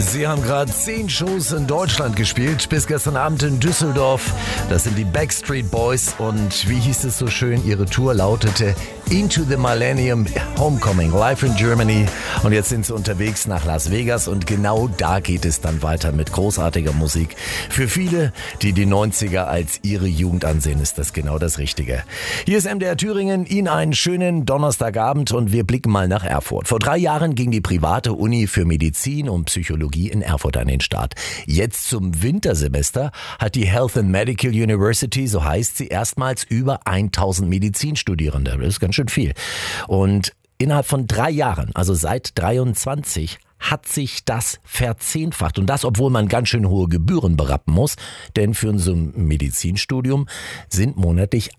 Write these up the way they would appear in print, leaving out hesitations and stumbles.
Sie haben gerade 10 Shows in Deutschland gespielt, bis gestern Abend in Düsseldorf. Das sind die Backstreet Boys und wie hieß es so schön, ihre Tour lautete Into the Millennium Homecoming, live in Germany. Und jetzt sind sie unterwegs nach Las Vegas und genau da geht es dann weiter mit großartiger Musik. Für viele, die die 90er als ihre Jugend ansehen, ist das genau das Richtige. Hier ist MDR Thüringen, Ihnen einen schönen Donnerstagabend und wir blicken mal nach Erfurt. Vor 3 Jahren ging die private Uni für Medizin und Psychologie in Erfurt an den Start. Jetzt zum Wintersemester hat die Health and Medical University, so heißt sie, erstmals über 1000 Medizinstudierende. Das ist ganz schön viel. Und innerhalb von 3 Jahren, also seit 23, hat sich das verzehnfacht. Und das, obwohl man ganz schön hohe Gebühren berappen muss. Denn für so ein Medizinstudium sind monatlich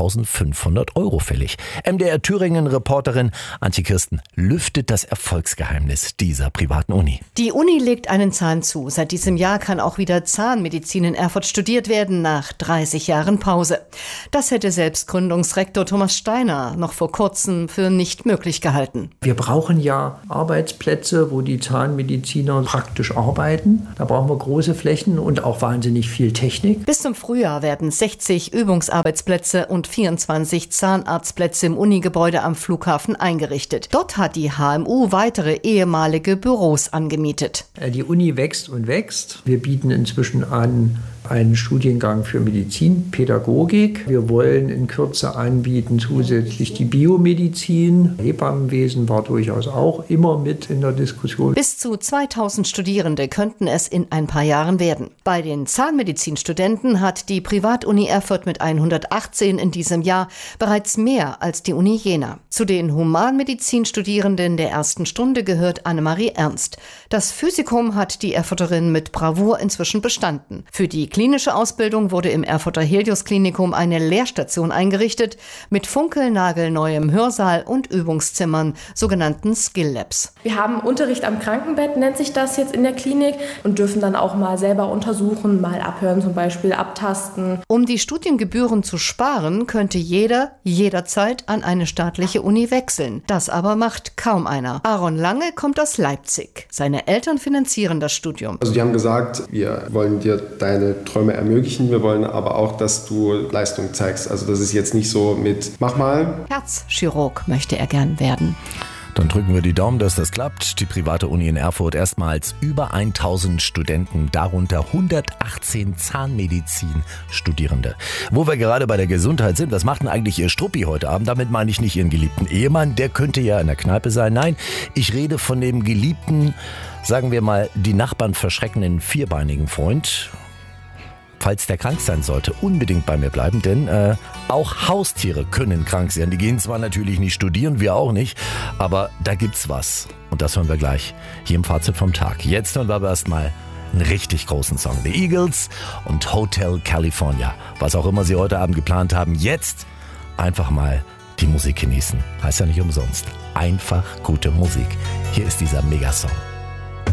1.500 € fällig. MDR Thüringen-Reporterin Antje Kirsten lüftet das Erfolgsgeheimnis dieser privaten Uni. Die Uni legt einen Zahn zu. Seit diesem Jahr kann auch wieder Zahnmedizin in Erfurt studiert werden, nach 30 Jahren Pause. Das hätte selbst Gründungsrektor Thomas Steiner noch vor kurzem für nicht möglich gehalten. Wir brauchen ja Arbeitsplätze, wo die Zahnmediziner praktisch arbeiten. Da brauchen wir große Flächen und auch wahnsinnig viel Technik. Bis zum Frühjahr werden 60 Übungsarbeitsplätze und 24 Zahnarztplätze im Unigebäude am Flughafen eingerichtet. Dort hat die HMU weitere ehemalige Büros angemietet. Die Uni wächst und wächst. Wir bieten inzwischen an einen Studiengang für Medizinpädagogik. Wir wollen in Kürze anbieten zusätzlich die Biomedizin. Hebammenwesen war durchaus auch immer mit in der Diskussion. Bis zu 2000 Studierende könnten es in ein paar Jahren werden. Bei den Zahnmedizinstudenten hat die Privatuni Erfurt mit 118 in diesem Jahr bereits mehr als die Uni Jena. Zu den Humanmedizinstudierenden der ersten Stunde gehört Annemarie Ernst. Das Physikum hat die Erfurterin mit Bravour inzwischen bestanden. Für die klinische Ausbildung wurde im Erfurter Helios-Klinikum eine Lehrstation eingerichtet mit funkelnagelneuem Hörsaal und Übungszimmern, sogenannten Skill Labs. Wir haben Unterricht am Krankenbett, nennt sich das jetzt in der Klinik, und dürfen dann auch mal selber untersuchen, mal abhören, zum Beispiel abtasten. Um die Studiengebühren zu sparen, könnte jeder jederzeit an eine staatliche Uni wechseln. Das aber macht kaum einer. Aaron Lange kommt aus Leipzig. Seine Eltern finanzieren das Studium. Also die haben gesagt, wir wollen dir deine Träume ermöglichen, wir wollen aber auch, dass du Leistung zeigst. Also das ist jetzt nicht so mit, mach mal. Herzchirurg möchte er gern werden. Dann drücken wir die Daumen, dass das klappt. Die private Uni in Erfurt erstmals über 1000 Studenten, darunter 118 Zahnmedizin-Studierende. Wo wir gerade bei der Gesundheit sind, was macht denn eigentlich Ihr Struppi heute Abend? Damit meine ich nicht Ihren geliebten Ehemann, der könnte ja in der Kneipe sein. Nein, ich rede von dem geliebten, sagen wir mal, die Nachbarn verschreckenden vierbeinigen Freund. Falls der krank sein sollte, unbedingt bei mir bleiben, denn auch Haustiere können krank sein. Die gehen zwar natürlich nicht studieren, wir auch nicht, aber da gibt's was. Und das hören wir gleich hier im Fazit vom Tag. Jetzt hören wir aber erstmal einen richtig großen Song. The Eagles und Hotel California. Was auch immer Sie heute Abend geplant haben, jetzt einfach mal die Musik genießen. Heißt ja nicht umsonst. Einfach gute Musik. Hier ist dieser Megasong.